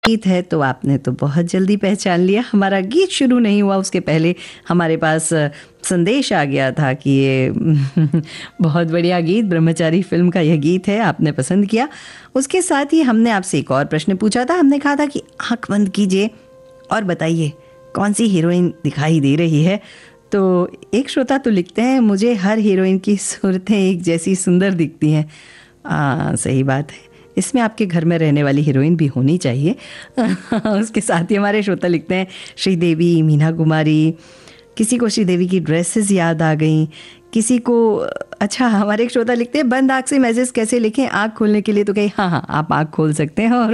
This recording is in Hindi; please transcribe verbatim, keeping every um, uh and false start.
गीत है तो आपने तो बहुत जल्दी पहचान लिया। हमारा गीत शुरू नहीं हुआ उसके पहले हमारे पास संदेश आ गया था कि ये बहुत बढ़िया गीत, ब्रह्मचारी फिल्म का यह गीत है, आपने पसंद किया। उसके साथ ही हमने आपसे एक और प्रश्न पूछा था। हमने कहा था कि आँख बंद कीजिए और बताइए कौन सी हीरोइन दिखाई दे रही है। तो एक श्रोता तो लिखते हैं, मुझे हर हीरोइन की सूरतें एक जैसी सुंदर दिखती हैं। हाँ, सही बात है, इसमें आपके घर में रहने वाली हीरोइन भी होनी चाहिए। उसके साथ ही हमारे श्रोता लिखते हैं, श्रीदेवी, मीना कुमारी, किसी को श्रीदेवी की ड्रेसेस याद आ गई, किसी को अच्छा हमारे एक श्रोता लिखते हैं, बंद आँख से मैसेज कैसे लिखें, आँख खोलने के लिए तो कहीं हाँ हाँ आप आँख खोल सकते हैं और